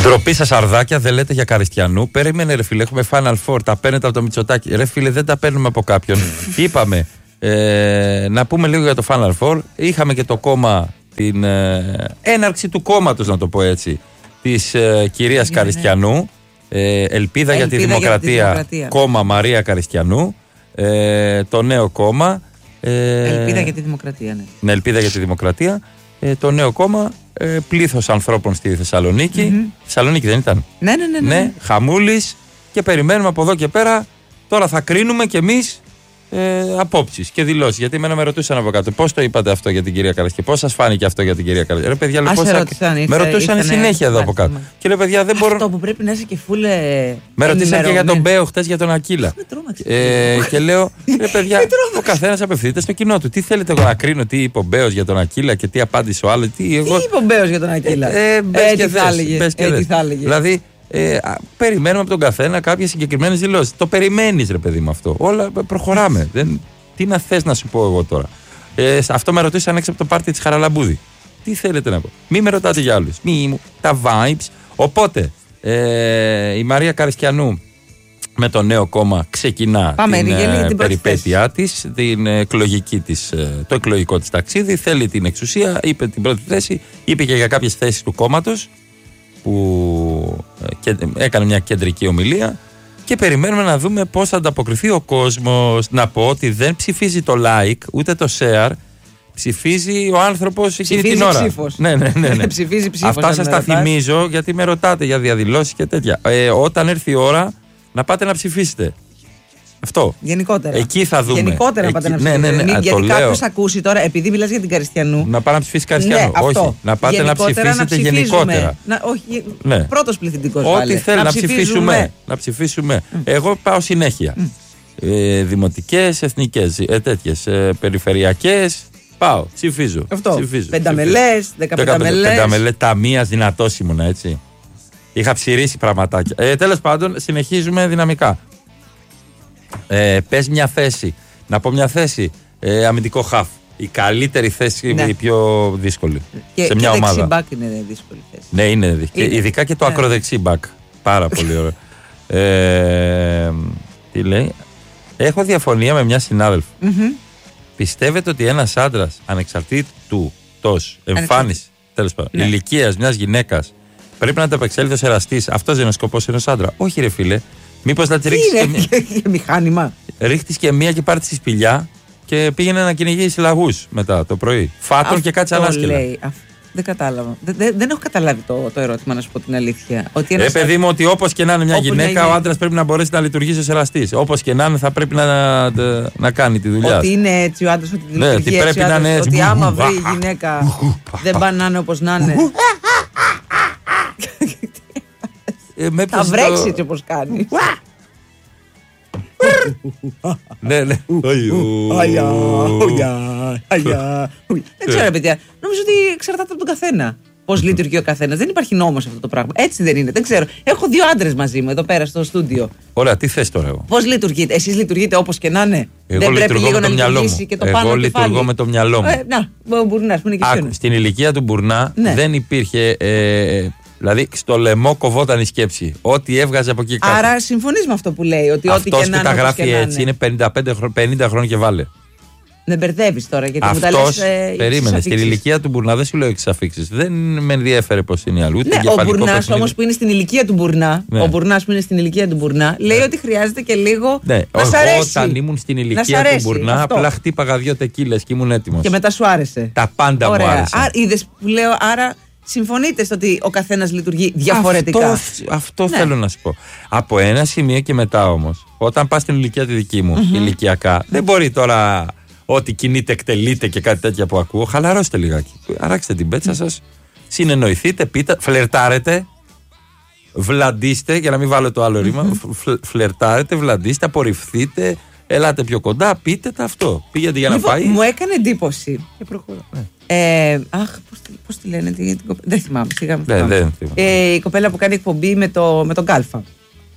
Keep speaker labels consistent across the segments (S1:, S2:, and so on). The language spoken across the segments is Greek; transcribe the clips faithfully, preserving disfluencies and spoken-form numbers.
S1: Ντροπή σας αρδάκια, δεν λέτε για Καριστιανού. Περίμενε, ρε φίλε, έχουμε Final Four. Τα παίρνετε από το Μητσοτάκη. Ρε φίλε, δεν τα παίρνουμε από κάποιον. Είπαμε ε, να πούμε λίγο για το Final Four. Είχαμε και το κόμμα, την ε, έναρξη του κόμματος, να το πω έτσι, της ε, κυρίας yeah, Καριστιανού. Ε, ελπίδα, ελπίδα για, τη για τη δημοκρατία. Κόμμα Μαρία Καριστιανού. Ε, το νέο κόμμα. Ε,
S2: ελπίδα για τη δημοκρατία, ναι.
S1: Ναι, ελπίδα για τη δημοκρατία. Ε, το νέο κόμμα, ε, πλήθος ανθρώπων στη Θεσσαλονίκη. Mm-hmm. Θεσσαλονίκη δεν ήταν?
S2: Ναι, ναι, ναι. ναι.
S1: ναι χαμούλης, και περιμένουμε από εδώ και πέρα. Τώρα θα κρίνουμε κι εμείς ε, απόψεις και δηλώσεις. Γιατί εμένα με ρωτούσαν από κάτω, πώς το είπατε αυτό για την κυρία Καριστιανού, πώς σας φάνηκε αυτό για την κυρία Καριστιανού. Ρε παιδιά, λοιπόν, θα... ρωτήσαν, με ρωτούσαν ήρθανε, συνέχεια εδώ από κάτω. Μα. Και λέω, παιδιά, δεν μπορώ.
S2: Αυτό που πρέπει να είσαι και φούλε.
S1: Με ρωτήσαν και για τον Μπέο χτες, για τον Ακύλα. ε, και λέω, ρε παιδιά, ο καθένας απευθύνεται στο κοινό του. Τι θέλετε εγώ να κρίνω, τι είπε ο Μπέος για τον Ακύλα και τι απάντησε ο άλλος. Τι, εγώ...
S2: τι είπε ο Μπέος για τον Ακύλα.
S1: Ε, ε, τι θα έλεγε. Δηλαδή, Ε, α, περιμένουμε από τον καθένα κάποιες συγκεκριμένες δηλώσεις. Το περιμένεις, ρε παιδί, με αυτό. Όλα προχωράμε. Δεν, τι να θες να σου πω εγώ τώρα. Ε, αυτό με ρωτήσαν έξω από το πάρτι της Χαραλαμπούδη. Τι θέλετε να πω. Μη με ρωτάτε για άλλους. Μη, τα vibes. Οπότε ε, η Μαρία Καριστιανού με το νέο κόμμα ξεκινά
S2: Πάμε,
S1: την, ε,
S2: την
S1: περιπέτειά της, την εκλογική της, ε, το εκλογικό της ταξίδι. Θέλει την εξουσία, είπε την πρώτη θέση, είπε και για κάποιες θέσεις του κόμματος, που έκανε μια κεντρική ομιλία, και περιμένουμε να δούμε πώς θα ανταποκριθεί ο κόσμος. Να πω ότι δεν ψηφίζει το like ούτε το share, ψηφίζει ο άνθρωπος εκείνη την ώρα.
S2: Ψήφος.
S1: Ναι, ναι, ναι, ναι.
S2: Ψηφίζει ψήφος.
S1: Αυτά σας τα θυμίζω, γιατί με ρωτάτε για διαδηλώσεις και τέτοια. Ε, όταν έρθει η ώρα να πάτε να ψηφίσετε. Αυτό.
S2: Γενικότερα.
S1: Εκεί θα δούμε.
S2: Γενικότερα
S1: Εκεί,
S2: να πάτε να ψηφίσετε.
S1: Ναι, ναι, ναι,
S2: γιατί κάποιος ακούσει τώρα, επειδή μιλάς για την Καριστιανού.
S1: Να πάει να ψηφίσει Καριστιανού.
S2: Ναι,
S1: όχι.
S2: Αυτό.
S1: Να πάτε γενικότερα, να ψηφίσετε να γενικότερα.
S2: Να, όχι,
S1: ναι.
S2: Πρώτος πληθυντικός.
S1: Ό,τι θέλει, να, να ψηφίσουμε. Να ψηφίσουμε. Mm. Εγώ πάω συνέχεια. Mm. Ε, δημοτικές, εθνικές, ε, τέτοιες, ε, περιφερειακές. Πάω, ψηφίζω.
S2: Αυτό.
S1: Ψηφίζω.
S2: Πενταμελές, δεκαπενταμελές.
S1: Πενταμελές, ταμείας δυνατός ήμουν, έτσι. Είχα ψηρίσει πραγματάκια. Ε, τέλος πάντων, συνεχίζουμε δυναμικά. Ε, πες μια θέση. Να πω μια θέση. Ε, αμυντικό χαφ. Η καλύτερη θέση, ναι. Η πιο δύσκολη.
S2: Και,
S1: σε μια
S2: και
S1: ομάδα.
S2: δεξί μπακ είναι δύσκολη θέση.
S1: Ναι, είναι δύσκολη. Είναι. Ειδικά και το ναι. ακροδεξί μπακ. Πάρα πολύ ωραίο. ε, τι λέει. Έχω διαφωνία με μια συνάδελφο. Mm-hmm. Πιστεύετε ότι ένας άντρας ανεξαρτήτου τος εμφάνιση, τέλος πάντων, ναι. ηλικίας μιας γυναίκας πρέπει να ανταπεξέλθει ως εραστής? Αυτός δεν είναι ο σκοπός ενός άντρα? Όχι, ρε φίλε. Μήπως να τη ρίξεις και μία.
S2: Μηχάνημα.
S1: Ρίχτης και μία και πάρει τη σπηλιά και πήγαινε να κυνηγήσει λαγούς μετά το πρωί. Φάτον και κάτσε ανάσκελα.
S2: Δεν κατάλαβα. Δεν, δεν έχω καταλάβει το, το ερώτημα, να σου πω την αλήθεια. Ότι
S1: ε, παιδί μου, ότι όπως και να είναι μια γυναίκα, είναι... ο άντρας πρέπει να μπορέσει να λειτουργήσει ως εραστής. Όπως και να είναι, θα πρέπει να, να, να κάνει τη δουλειά.
S2: Ότι είναι έτσι ο άντρας, ότι
S1: ναι,
S2: λειτουργεί
S1: πρέπει
S2: έτσι,
S1: να είναι
S2: έτσι. Ότι άμα βρει η γυναίκα δεν πάνε να είναι όπως να είναι. ε, θα βρέξει έτσι όπως κάνει.
S1: Ναι, ναι.
S2: Δεν ξέρω, παιδιά. Νομίζω ότι εξαρτάται από τον καθένα. Πώς λειτουργεί ο καθένας. Δεν υπάρχει νόμος αυτό το πράγμα. Έτσι δεν είναι. Δεν ξέρω. Έχω δύο άντρες μαζί μου εδώ πέρα στο στούντιο.
S1: Ωραία, τι θες τώρα εγώ?
S2: Πώς λειτουργείτε? Εσείς λειτουργείτε όπως και να είναι? Δεν πρέπει λίγο να λειτουργήσει και το πάνω
S1: εγώ λειτουργώ με το μυαλό μου.
S2: Να, ο Μπουρνάς που είναι και
S1: Άκου, στην ηλικία του Μπουρνά δεν υπήρχε. Δηλαδή στο λαιμό κοβόταν η σκέψη. Ό,τι έβγαζε από εκεί κάτω.
S2: Άρα συμφωνείς με αυτό που λέει? Ότι
S1: αυτός
S2: ό,τι και να είναι.
S1: Αυτό που τα γράφει έτσι είναι πενήντα χρόνια και βάλε.
S2: Δεν μπερδεύεις τώρα, γιατί
S1: αυτός,
S2: μου τα λες. Ε,
S1: περίμενε. Στην ηλικία του Μπουρνά δεν σου λέω εξ αφήξεις. Δεν με ενδιέφερε πως είναι η αλλού.
S2: Ναι, ο Μπουρνάς όμως που είναι στην ηλικία του Μπουρνά. Ναι. Ο Μπουρνάς που είναι στην ηλικία του Μπουρνά λέει ναι. ότι χρειάζεται και λίγο. Ναι. Να σ' αρέσει.
S1: Όταν ήμουν στην ηλικία του Μπουρνά, αυτό. Απλά χτύπαγα δύο τεκίλες και ήμουν έτοιμος.
S2: Και μετά σου άρεσε.
S1: Τα πάντα
S2: Ωραία.
S1: μου άρεσαν.
S2: Είδες που λέω, άρα. Συμφωνείτε στο ότι ο καθένας λειτουργεί διαφορετικά?
S1: Αυτό, αυτό ναι. θέλω να σου πω. Από ένα σημείο και μετά όμως, όταν πας στην ηλικία τη δική μου, mm-hmm. ηλικιακά, mm-hmm. δεν μπορεί τώρα ό,τι κινείται, εκτελείται και κάτι τέτοια που ακούω. Χαλαρώστε λιγάκι. Αράξτε την πέτσα mm-hmm. σας, συνεννοηθείτε, πείτε, φλερτάρετε, βλαντίστε, για να μην βάλω το άλλο ρήμα. Mm-hmm. Φλερτάρετε, βλαντίστε, απορριφθείτε. Ελάτε πιο κοντά, πείτε τα αυτό. Πήγαινε για να
S2: λοιπόν,
S1: πάει.
S2: Μου έκανε εντύπωση. Και προχωρώ. Ναι. Ε, αχ, πώς, πώς τη λένε, την, την κοπέλα. Δεν θυμάμαι. Σιγά,
S1: δεν, δεν θυμάμαι.
S2: Ε, η κοπέλα που κάνει εκπομπή με, το, με τον Κάλφα.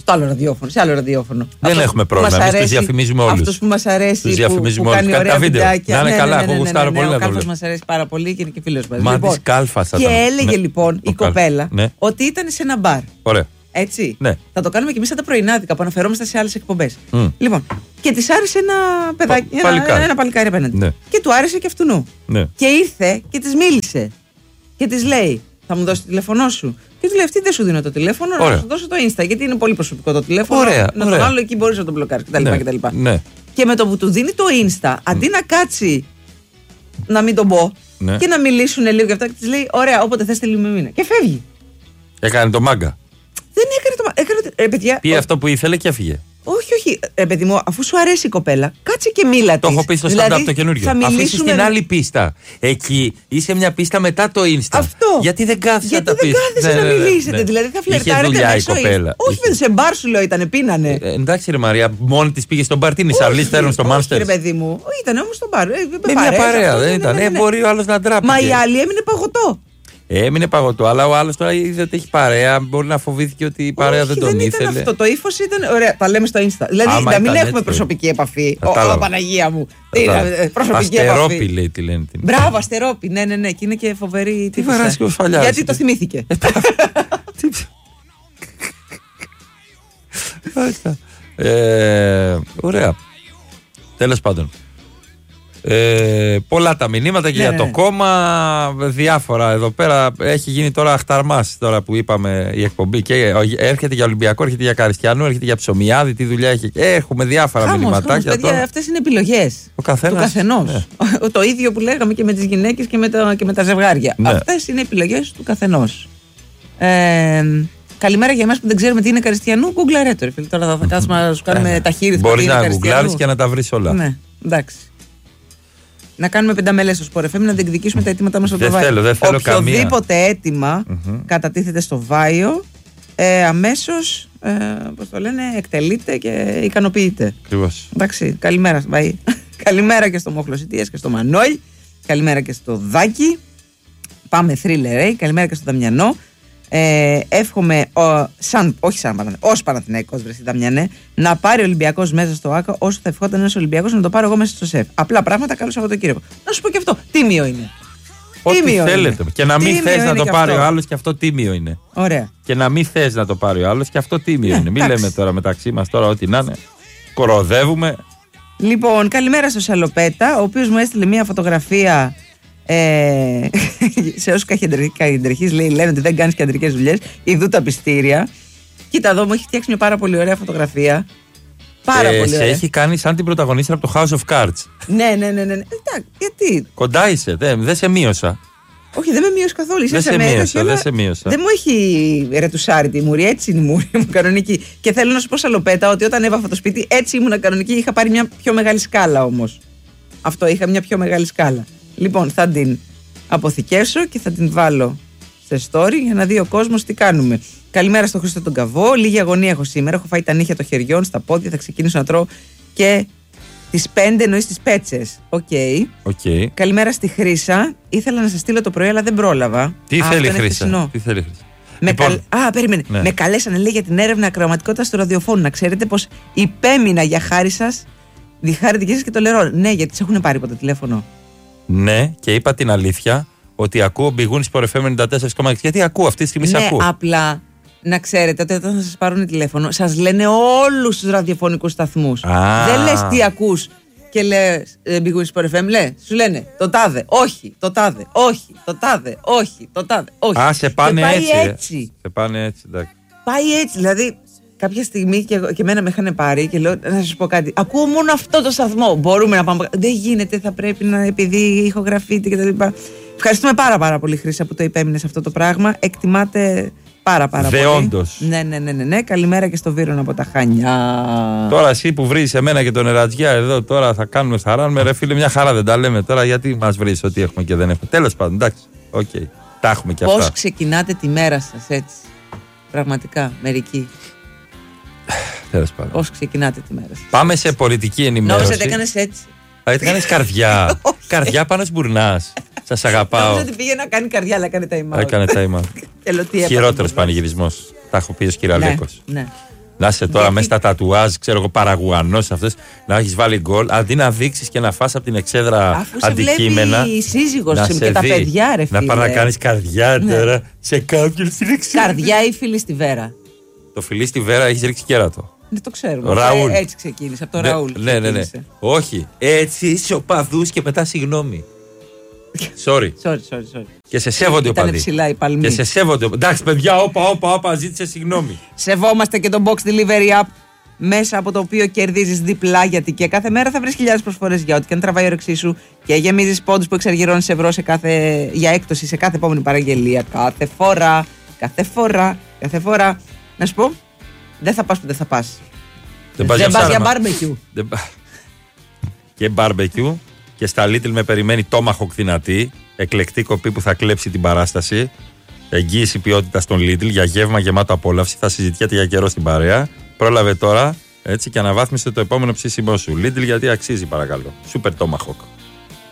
S2: στο άλλο ραδιόφωνο, σε άλλο ραδιόφωνο.
S1: Δεν
S2: αυτός
S1: έχουμε πρόβλημα. Εμείς τους διαφημίζουμε όλους.
S2: Αυτός που μας αρέσει.
S1: Τους διαφημίζουμε
S2: όλους.
S1: Κάτι τα βίντεο. Να είναι
S2: ναι,
S1: καλά,
S2: ναι,
S1: εγώ
S2: ναι,
S1: γουστάρω
S2: ναι,
S1: πολύ
S2: ναι,
S1: να το
S2: ο Κάλφας
S1: βλέπω.
S2: μας αρέσει πάρα πολύ και είναι και φίλος μας.
S1: Μα
S2: Λοιπόν,
S1: της Κάλφας θα
S2: και
S1: ήταν.
S2: έλεγε
S1: Ναι.
S2: λοιπόν η
S1: Ο Κάλ-
S2: κοπέλα
S1: ναι.
S2: ότι ήταν σε ένα μπαρ.
S1: Ωραία.
S2: Έτσι.
S1: Ναι.
S2: Θα το κάνουμε και εμείς σαν τα πρωινάδικα που αναφερόμαστε σε άλλες εκπομπές.
S1: Mm.
S2: Λοιπόν, και της άρεσε ένα παιδάκι,
S1: Πα-
S2: ένα,
S1: παλικάρι.
S2: ένα παλικάρι απέναντι.
S1: Ναι.
S2: Και του άρεσε και αυτού.
S1: Ναι.
S2: Και ήρθε και της μίλησε. Και της λέει: Θα μου δώσει το τηλέφωνό σου. Και του λέει: Αυτή δεν σου δίνω το τηλέφωνο,
S1: Ωραία.
S2: να σου δώσω το Insta. Γιατί είναι πολύ προσωπικό το τηλέφωνο.
S1: Ωραία,
S2: Να
S1: ωραία.
S2: τον άλλο εκεί μπορεί να τον μπλοκάρει κτλ.
S1: Ναι,
S2: κτλ.
S1: ναι.
S2: Και με το που του δίνει το Insta, αντί να κάτσει να μην τον πω
S1: Ναι.
S2: και να μιλήσουν λίγο και αυτά, και της λέει: Ωραία, όποτε θες στείλει με μήνα. Και φεύγει.
S1: Έκανε το μάγκα.
S2: Δεν έκανε το. Έκανε, το- ρε, παιδιά,
S1: Πήγε
S2: ο-
S1: αυτό που ήθελε και έφυγε.
S2: όχι, όχι. Ρε παιδί μου, αφού σου αρέσει η κοπέλα, κάτσε και μίλα
S1: Το
S2: της.
S1: έχω πει στο
S2: Δηλαδή,
S1: stand-up το καινούριο.
S2: Θα
S1: Αφήσει
S2: μιλήσουμε.
S1: στην άλλη πίστα. Εκεί είσαι μια πίστα μετά το Insta.
S2: Αυτό.
S1: Γιατί δεν κάθεσαι
S2: Γιατί
S1: να τα
S2: δεν
S1: πεις.
S2: κάθεσαι
S1: Ναι,
S2: να
S1: ναι, ναι,
S2: μιλήσετε.
S1: ναι.
S2: Δηλαδή θα
S1: Είχε
S2: φλερτάρετε
S1: δουλειά η
S2: μέσω
S1: κοπέλα.
S2: Insta. Όχι,
S1: Είχε-
S2: σε μπαρ σου λέω ήταν, πίνανε.
S1: Ε, εντάξει, ρε Μαρία, μόνη τη πήγε στον Παρτίνι. Σαρλί στέλνουν στο
S2: όχι,
S1: Μάνστερ.
S2: ρε παιδί μου. Ήταν όμως στο μπαρ. Ε,
S1: Με μια παρέα δεν ήταν. Ε, μπορεί ο άλλο να ντράπηκε.
S2: Μα η άλλη έμεινε παγωτό.
S1: Έμεινε παγωτό, αλλά ο άλλο τώρα είδε ότι έχει παρέα. Μπορεί να φοβήθηκε ότι η παρέα
S2: Όχι,
S1: δεν τον
S2: δεν
S1: ήθελε.
S2: ήταν αυτό. Το ύφο ήταν. Ωραία, τα λέμε στο Insta. Δηλαδή
S1: Άμα
S2: να μην
S1: ήταν
S2: έχουμε
S1: έτσι,
S2: προσωπική επαφή. Ο,
S1: Κατάλαβα.
S2: ο, Παναγία μου. Τι είναι,
S1: Κατάλαβα.
S2: ε, προσωπική
S1: Αστερόπι
S2: επαφή.
S1: λέει τι λένε. την-
S2: Μπράβο, αστερόπι. Ναι, ναι, ναι. Και είναι και φοβερή.
S1: Τι
S2: τύπισσα.
S1: βαράς και ο Σφαλιάς.
S2: Γιατί το θυμήθηκε.
S1: Τι- Μάλιστα. Ε, Ωραία. Τέλος πάντων. Ε, πολλά τα μηνύματα και
S2: Ναι,
S1: για
S2: ναι,
S1: το
S2: ναι.
S1: κόμμα, διάφορα εδώ πέρα. Έχει γίνει τώρα αχταρμάς τώρα που είπαμε η εκπομπή. Και έρχεται για Ολυμπιακό, έρχεται για Καριστιανού, έρχεται για Ψωμιάδη. Τι δουλειά έχει. Έχουμε διάφορα
S2: Χάμος, χάμος,
S1: μηνυματάκια
S2: παιδιά,
S1: τώρα.
S2: αυτές είναι επιλογές
S1: Ο καθένας,
S2: του καθενός.
S1: ναι.
S2: Το ίδιο που λέγαμε και με τις γυναίκες και με, το, και με τα ζευγάρια.
S1: Ναι.
S2: Αυτές είναι επιλογές του καθενός. Ε, καλημέρα για εμάς που δεν ξέρουμε τι είναι Καριστιανού. Γκουγκλαρέ το, ρε φίλε. Τώρα θα κάτσουμε να σου κάνουμε τα χείλη.
S1: Μπορεί να γκουγκλάρεις και να τα βρεις όλα.
S2: Ναι, εντάξει. Να κάνουμε πενταμελές στο Sport εφ εμ, να διεκδικήσουμε τα αιτήματά μας στο
S1: Δεν
S2: Βάιο.
S1: θέλω, δεν θέλω
S2: Οποιοδήποτε αίτημα κατατίθεται στο Βάιο, ε, αμέσως, ε, πώς το λένε, εκτελείται και ικανοποιείται.
S1: Ακριβώς.
S2: Εντάξει, καλημέρα, Βάη. Καλημέρα και στο Μοχλωσιτίας και στο Μανώλ. Καλημέρα και στο Δάκη. Πάμε θρίλερ, ε. Καλημέρα και στο Δαμιανό. Ε, εύχομαι, ο, σαν, όχι σαν Παναθηναϊκός, ως Παναθηναϊκός, βρε Δαμιανέ, να πάρει ο Ολυμπιακός μέσα στο ΆΚΑ όσο θα ευχόταν ένας Ολυμπιακός να το πάρω εγώ μέσα στο ΣΕΦ. Απλά πράγματα, καλό Σαββατοκύριακο. Να σου πω και αυτό. Τίμιο είναι.
S1: Ό,τι
S2: Τίμιο
S1: θέλετε.
S2: είναι.
S1: Και να μην
S2: Τίμιο
S1: θες να
S2: είναι
S1: το
S2: και
S1: πάρει
S2: αυτό.
S1: ο άλλος και αυτό τίμιο είναι.
S2: Ωραία.
S1: Και να μην θες να το πάρει ο άλλος και αυτό τίμιο είναι. Μην
S2: εντάξει.
S1: λέμε τώρα μεταξύ μας τώρα ό,τι να είναι. Κοροδεύουμε.
S2: Λοιπόν, καλημέρα στο Σαλοπέτα, ο οποίος μου έστειλε μια φωτογραφία. Ε, σε όσους καχυντρεχείς λέει, λένε ότι δεν κάνεις κεντρικές δουλειές. Ιδού τα πιστήρια. Κοίτα εδώ, μου έχει φτιάξει μια πάρα πολύ ωραία φωτογραφία. Πάρα
S1: Ε,
S2: πολύ
S1: σε
S2: ωραία.
S1: έχει κάνει σαν την πρωταγωνίστρια από το House of Cards.
S2: Ναι, ναι, ναι, ναι. ναι. Εντάξει, γιατί.
S1: Κοντά είσαι, δεν δεν σε μείωσα.
S2: Όχι, δεν με μείωσε καθόλου. Είσαι
S1: Δεν σε
S2: μέρος,
S1: μείωσα,
S2: αλλά
S1: δεν σε μείωσα.
S2: Δεν μου έχει ρετουσάρει τη μούρη, έτσι είναι η μούρη μου κανονική. Και θέλω να σου πω, Σαλοπέτα, ότι όταν έβαφα το σπίτι, έτσι ήμουν κανονική. Είχα πάρει μια πιο μεγάλη σκάλα όμως. Αυτό, είχα μια πιο μεγάλη σκάλα. Λοιπόν, θα την αποθηκεύσω και θα την βάλω σε story για να δει ο κόσμος τι κάνουμε. Καλημέρα στο Χρήστο τον Καβό. Λίγη αγωνία έχω σήμερα. Έχω φάει τα νύχια των χεριών στα πόδια. Θα ξεκινήσω να τρώω και τις πέντε εννοείς τις πέτσες. Οκ. Okay.
S1: Okay.
S2: Καλημέρα στη Χρύσα. Ήθελα να σας στείλω το πρωί, αλλά δεν πρόλαβα.
S1: Τι
S2: Α,
S1: θέλει η
S2: αυτό είναι
S1: Χρύσα.
S2: χθεσινό.
S1: Τι θέλει η Χρύσα.
S2: Με
S1: Λοιπόν,
S2: καλ... Α, περίμενε.
S1: ναι.
S2: Με καλέσανε, λέει, για την έρευνα ακροαματικότητας του ραδιοφώνου. Να ξέρετε πως υπέμεινα για χάρη σας. Διχάρη δική σας και το λερό. Ναι, γιατί σε έχουν πάρει ποτέ τηλέφωνο.
S1: Ναι, και είπα την αλήθεια ότι ακούω Μπιγούνι Sport εφ εμ ενενήντα τέσσερα κόμμα έξι. Γιατί ακούω, αυτή τη στιγμή σε
S2: Ναι,
S1: ακούω.
S2: απλά να ξέρετε ότι όταν θα σας πάρουν τηλέφωνο, σας λένε όλους τους ραδιοφωνικούς σταθμούς.
S1: Α.
S2: Δεν λες τι ακούς και λες Μπιγούνι Sport εφ εμ, λέ, σου λένε το τάδε, όχι, το τάδε, όχι, το τάδε, όχι, το τάδε, όχι.
S1: Α, σε πάνε
S2: και πάει
S1: έτσι. ε.
S2: έτσι.
S1: Σε πάνε έτσι, εντάξει.
S2: Πάει έτσι, δηλαδή κάποια στιγμή και, εγώ- και εμένα με είχαν πάρει και λέω να σας πω κάτι. Ακούω μόνο αυτό το σταθμό. Μπορούμε να πάμε. Δεν γίνεται, θα πρέπει να, επειδή ηχογραφείτε κτλ. Ευχαριστούμε πάρα πάρα πολύ, Χρύσα, που το υπέμεινε σε αυτό το πράγμα. Εκτιμάται πάρα πάρα πολύ.
S1: Δεόντως.
S2: Ναι, ναι, ναι, ναι, ναι. Καλημέρα και στο Βίρον από τα Χανιά.
S1: Τώρα εσύ που βρεις εμένα και τον Ερατζιά εδώ, τώρα θα κάνουμε θαράνουμε. Ρε φίλε, μια χαρά δεν τα λέμε τώρα. Γιατί μας βρεις ότι έχουμε και δεν έχουμε. Τέλος πάντων, εντάξει. Οκ. Okay. Τα έχουμε και
S2: Πώς
S1: αυτά.
S2: ξεκινάτε τη μέρα σας έτσι. Πραγματικά, μερικοί.
S1: Τέλος πάντων.
S2: Πώς ξεκινάτε τη μέρα σας.
S1: Πάμε σε πολιτική ενημέρωση.
S2: Νόμιζα ότι έκανες έτσι.
S1: Α, έκανες καρδιά. Καρδιά πάνω σμπουρνάς. Σας αγαπάω.
S2: Νόμιζα ότι πήγε να κάνει καρδιά, αλλά έκανε time out.
S1: Έκανε time out.
S2: Και λέω, τι έπαθα,
S1: Χειρότερος
S2: μπροστά.
S1: πανηγυρισμός. Τα έχω πει ο
S2: Ναι,
S1: Κυραλέκος.
S2: ναι.
S1: Να είσαι τώρα
S2: Γιατί...
S1: μέσα στα τατουάζ, ξέρω εγώ, παραγουανός αυτός, να έχεις βάλει γκολ, αντί να δείξεις και να φας από την εξέδρα
S2: αφού
S1: αντικείμενα.
S2: Αφού σε βλέπει η σύζυγος
S1: να
S2: και
S1: σε
S2: τα
S1: δει,
S2: παιδιά, ρε φίλε.
S1: να πάει να κάνεις καρδιά
S2: Ναι.
S1: τώρα σε κάποιον στην εξέδρα.
S2: Καρδιά ή φίλη στη Βέρα.
S1: Το φιλί στη Βέρα έχεις ρίξει κέρατο.
S2: Δεν το ξέρουμε.
S1: Ο Ραούλ.
S2: Ε, έτσι ξεκίνησε. Από το
S1: Ναι,
S2: Ραούλ.
S1: ναι, ναι, ναι. Όχι. Έτσι είσαι οπαδούς και μετά συγγνώμη. Sorry.
S2: Sorry, sorry, sorry.
S1: Και σε σέβονται
S2: Ήταν
S1: οπαδοί.
S2: ψηλά οι παλμοί.
S1: Και σε σέβονται. Εντάξει, παιδιά, όπα, όπα, όπα, ζήτησε συγγνώμη.
S2: Σεβόμαστε και το Box Delivery App, μέσα από το οποίο κερδίζεις διπλά, γιατί και κάθε μέρα θα βρεις χιλιάδες προσφορές για ό,τι και αν τραβάει η όρεξή σου και γεμίζεις πόντους που εξαργυρώνεις ευρώ σε κάθε, για έκπτωση σε κάθε επόμενη παραγγελία. Κάθε φορά, κάθε φορά, κάθε φορά. Να σου πω, δεν θα πας που δεν θα πας.
S1: Δεν πας
S2: Δεν
S1: για
S2: πας για
S1: ψάρεμα.
S2: barbecue.
S1: Δεν πα- Και barbecue. Και στα Lidl με περιμένει Tomahawk δυνατή. Εκλεκτή κοπή που θα κλέψει την παράσταση. Εγγύηση ποιότητα στον Lidl για γεύμα γεμάτο απόλαυση. Θα συζητιέται για καιρό στην παρέα. Πρόλαβε τώρα, έτσι, και αναβάθμισε το επόμενο ψήσιμό σου. Lidl, γιατί αξίζει, παρακαλώ. Super Tomahawk.